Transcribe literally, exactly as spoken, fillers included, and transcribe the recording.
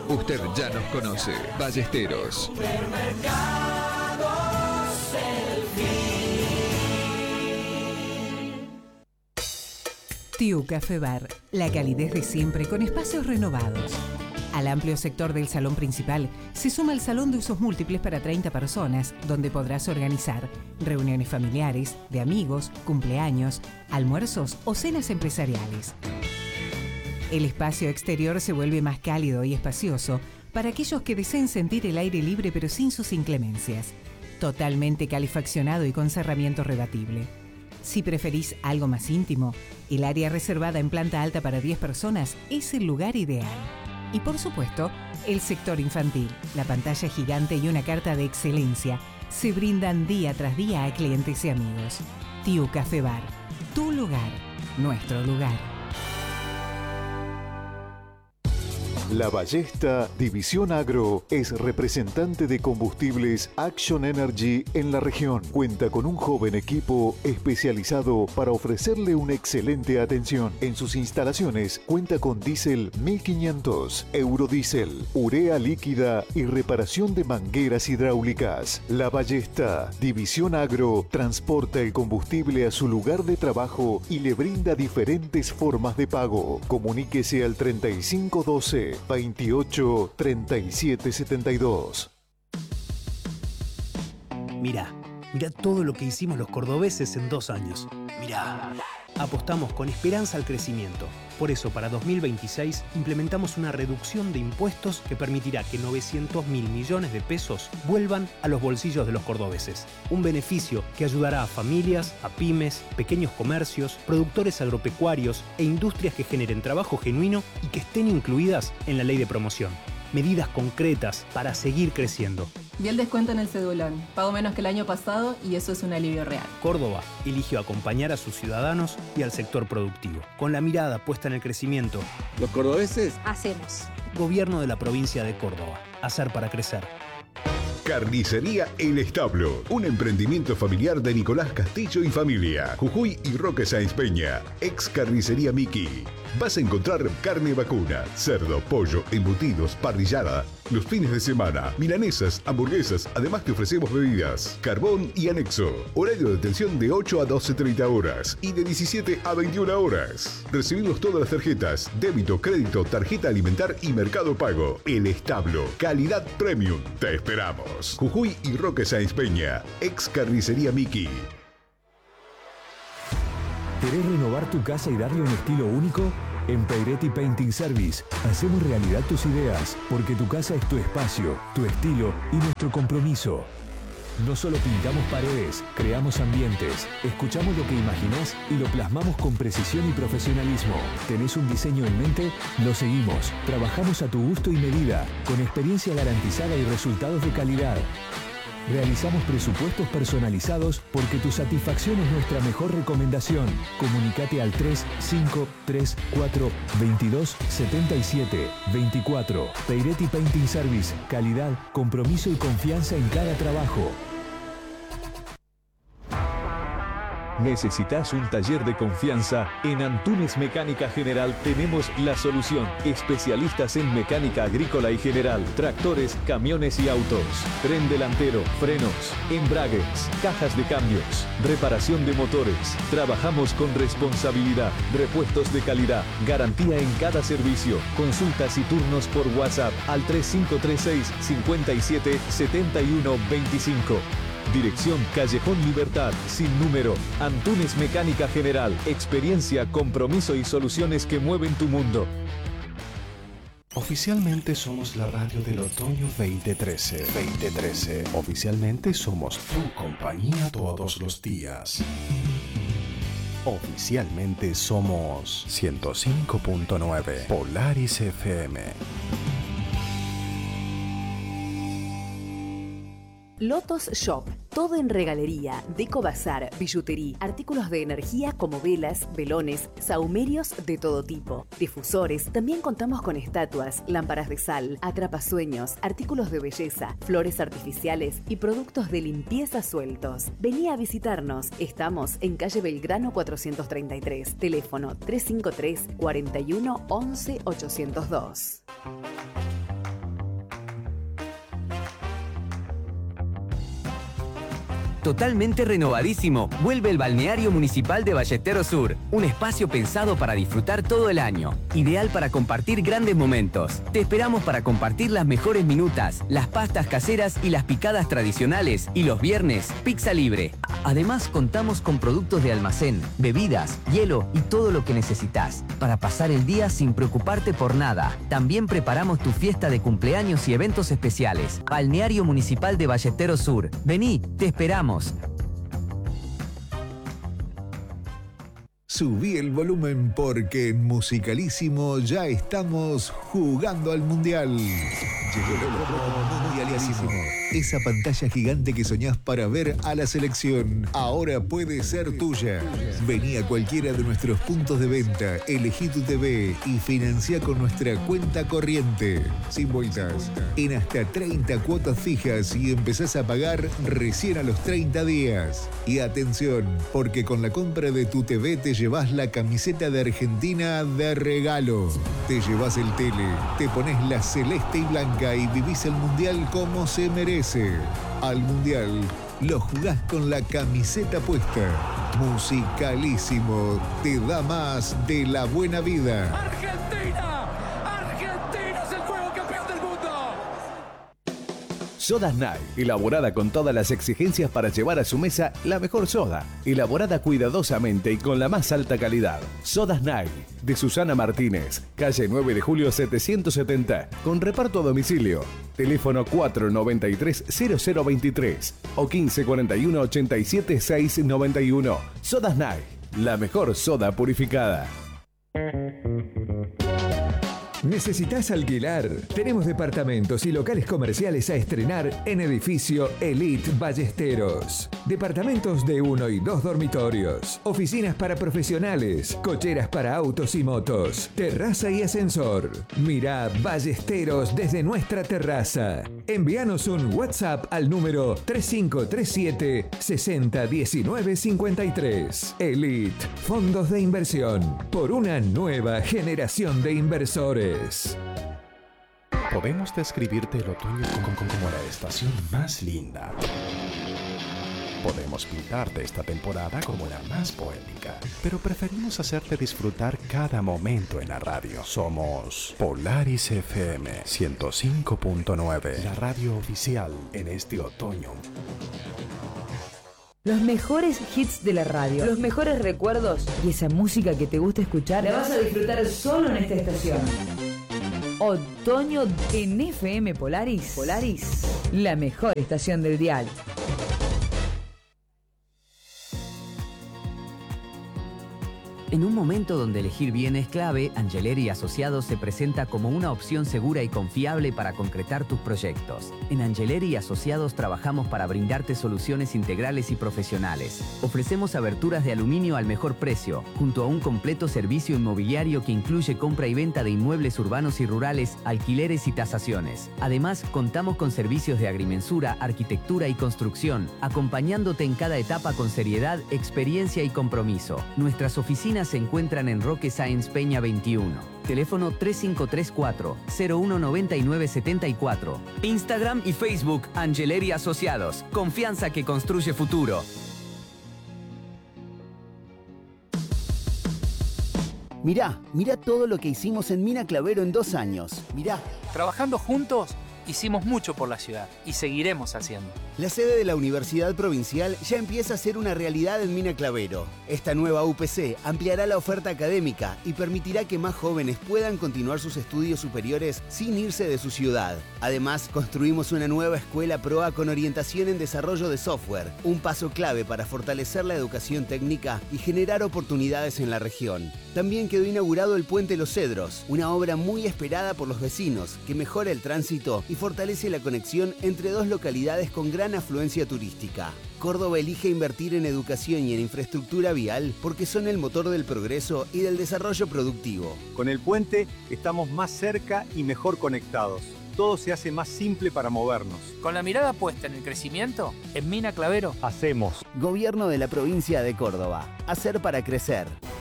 Usted ya nos conoce. Ballesteros. Tiu Café Bar, la calidez de siempre con espacios renovados. Al amplio sector del salón principal se suma el salón de usos múltiples para treinta personas, donde podrás organizar reuniones familiares, de amigos, cumpleaños, almuerzos o cenas empresariales. El espacio exterior se vuelve más cálido y espacioso para aquellos que deseen sentir el aire libre pero sin sus inclemencias. Totalmente calefaccionado y con cerramiento rebatible. Si preferís algo más íntimo, el área reservada en planta alta para diez personas es el lugar ideal. Y por supuesto, el sector infantil, la pantalla gigante y una carta de excelencia se brindan día tras día a clientes y amigos. Tiu Café Bar, tu lugar, nuestro lugar. La Ballesta División Agro es representante de combustibles Action Energy en la región. Cuenta con un joven equipo especializado para ofrecerle una excelente atención. En sus instalaciones cuenta con diésel mil quinientos, eurodiesel, urea líquida y reparación de mangueras hidráulicas. La Ballesta División Agro transporta el combustible a su lugar de trabajo y le brinda diferentes formas de pago. Comuníquese al treinta y cinco doce veintiocho treinta y siete setenta y dos. Mirá, mirá todo lo que hicimos los cordobeses en dos años. Mirá. Apostamos con esperanza al crecimiento. Por eso, para dos mil veintiséis, implementamos una reducción de impuestos que permitirá que novecientos mil millones de pesos vuelvan a los bolsillos de los cordobeses. Un beneficio que ayudará a familias, a pymes, pequeños comercios, productores agropecuarios e industrias que generen trabajo genuino y que estén incluidas en la ley de promoción. Medidas concretas para seguir creciendo. Vi el descuento en el cedulón. Pago menos que el año pasado y eso es un alivio real. Córdoba eligió acompañar a sus ciudadanos y al sector productivo. Con la mirada puesta en el crecimiento. Los cordobeses hacemos. Gobierno de la provincia de Córdoba. Hacer para crecer. Carnicería El Establo, un emprendimiento familiar de Nicolás Castillo y familia, Jujuy y Roque Sáenz Peña, ex Carnicería Miki. Vas a encontrar carne vacuna, cerdo, pollo, embutidos, parrillada, los fines de semana, milanesas, hamburguesas, además te ofrecemos bebidas, carbón y anexo. Horario de atención de ocho a doce treinta horas y de diecisiete a veintiuna horas. Recibimos todas las tarjetas, débito, crédito, tarjeta alimentar y mercado pago. El Establo, calidad premium. Te esperamos. Jujuy y Roque Sáenz Peña, ex Carnicería Miki. ¿Querés renovar tu casa y darle un estilo único? En Peiretti Painting Service hacemos realidad tus ideas, porque tu casa es tu espacio, tu estilo y nuestro compromiso. No solo pintamos paredes, creamos ambientes, escuchamos lo que imaginás y lo plasmamos con precisión y profesionalismo. ¿Tenés un diseño en mente? Lo seguimos. Trabajamos a tu gusto y medida, con experiencia garantizada y resultados de calidad. Realizamos presupuestos personalizados porque tu satisfacción es nuestra mejor recomendación. Comunicate al tres cinco tres cuatro veintidós setenta y siete veinticuatro. Peiretti Painting Service. Calidad, compromiso y confianza en cada trabajo. ¿Necesitas un taller de confianza? En Antunes Mecánica General tenemos la solución. Especialistas en mecánica agrícola y general, tractores, camiones y autos, tren delantero, frenos, embragues, cajas de cambios, reparación de motores. Trabajamos con responsabilidad, repuestos de calidad, garantía en cada servicio. Consultas y turnos por WhatsApp al tres cinco tres seis cinco siete siete uno dos cinco. Dirección Callejón Libertad, sin número. Antunes Mecánica General. Experiencia, compromiso y soluciones que mueven tu mundo. Oficialmente somos la radio del otoño veinte trece. veinte trece. Oficialmente somos tu compañía todos los días. Oficialmente somos ciento cinco punto nueve Polaris F M. Lotos Shop, todo en regalería, deco bazar, billutería, artículos de energía como velas, velones, sahumerios de todo tipo, difusores, también contamos con estatuas, lámparas de sal, atrapasueños, artículos de belleza, flores artificiales y productos de limpieza sueltos. Vení a visitarnos, estamos en calle Belgrano cuatrocientos treinta y tres, teléfono tres cinco tres cuarenta y uno once ochocientos dos. Totalmente renovadísimo, vuelve el Balneario Municipal de Ballesteros Sur, un espacio pensado para disfrutar todo el año, ideal para compartir grandes momentos. Te esperamos para compartir las mejores minutas, las pastas caseras y las picadas tradicionales, y los viernes, pizza libre. Además, contamos con productos de almacén, bebidas, hielo y todo lo que necesitas para pasar el día sin preocuparte por nada. También preparamos tu fiesta de cumpleaños y eventos especiales. Balneario Municipal de Ballesteros Sur. Vení, te esperamos. Subí el volumen porque en Musicalísimo ya estamos jugando al Mundial. Llegó el Mundialísimo. Esa pantalla gigante que soñás para ver a la selección, ahora puede ser tuya. Vení a cualquiera de nuestros puntos de venta, elegí tu T V y financia con nuestra cuenta corriente. Sin vueltas, en hasta treinta cuotas fijas y empezás a pagar recién a los treinta días. Y atención, porque con la compra de tu T V te llevas la camiseta de Argentina de regalo. Te llevas el tele, te pones la celeste y blanca y vivís el Mundial como se merece. Al Mundial lo jugás con la camiseta puesta. Musicalísimo te da más de la buena vida. ¡Argentina! ¡Argentina es el nuevo campeón del mundo! Sodas Night, elaborada con todas las exigencias para llevar a su mesa la mejor soda, elaborada cuidadosamente y con la más alta calidad. Sodas Night, de Susana Martínez, calle nueve de julio setecientos setenta, con reparto a domicilio. Teléfono cuatro noventa y tres cero cero veintitrés o quince cuarenta y uno ochenta y siete seiscientos noventa y uno. Sodas Night, la mejor soda purificada. ¿Necesitas alquilar? Tenemos departamentos y locales comerciales a estrenar en edificio Elite Ballesteros. Departamentos de uno y dos dormitorios, oficinas para profesionales, cocheras para autos y motos, terraza y ascensor. Mirá Ballesteros desde nuestra terraza. Envíanos un WhatsApp al número tres cinco tres siete sesenta diecinueve cincuenta y tres. Elite, fondos de inversión por una nueva generación de inversores. Podemos describirte el otoño como, como, como la estación más linda. Podemos pintarte esta temporada como la más poética, pero preferimos hacerte disfrutar cada momento en la radio. Somos Polaris F M ciento cinco punto nueve, la radio oficial en este otoño. Los mejores hits de la radio, los mejores recuerdos y esa música que te gusta escuchar, la vas a disfrutar solo en esta estación. Otoño en F M Polaris. Polaris, la mejor estación del dial. En un momento donde elegir bien es clave, Angeleri y Asociados se presenta como una opción segura y confiable para concretar tus proyectos. En Angeleri y Asociados trabajamos para brindarte soluciones integrales y profesionales. Ofrecemos aberturas de aluminio al mejor precio, junto a un completo servicio inmobiliario que incluye compra y venta de inmuebles urbanos y rurales, alquileres y tasaciones. Además, contamos con servicios de agrimensura, arquitectura y construcción, acompañándote en cada etapa con seriedad, experiencia y compromiso. Nuestras oficinas se encuentran en Roque Sáenz Peña veintiuno. Teléfono tres cinco tres cuatro cero uno nueve nueve siete cuatro. Instagram y Facebook Angeleri Asociados. Confianza que construye futuro. Mirá, mirá todo lo que hicimos en Mina Clavero en dos años. Mirá. Trabajando juntos, hicimos mucho por la ciudad y seguiremos haciendo. La sede de la Universidad Provincial ya empieza a ser una realidad en Mina Clavero. Esta nueva U P C ampliará la oferta académica y permitirá que más jóvenes puedan continuar sus estudios superiores sin irse de su ciudad. Además, construimos una nueva escuela PROA con orientación en desarrollo de software, un paso clave para fortalecer la educación técnica y generar oportunidades en la región. También quedó inaugurado el Puente Los Cedros, una obra muy esperada por los vecinos que mejora el tránsito y fortalece la conexión entre dos localidades con gran afluencia turística. Córdoba elige invertir en educación y en infraestructura vial porque son el motor del progreso y del desarrollo productivo. Con el puente estamos más cerca y mejor conectados. Todo se hace más simple para movernos. Con la mirada puesta en el crecimiento, en Mina Clavero hacemos. Gobierno de la provincia de Córdoba. Hacer para crecer.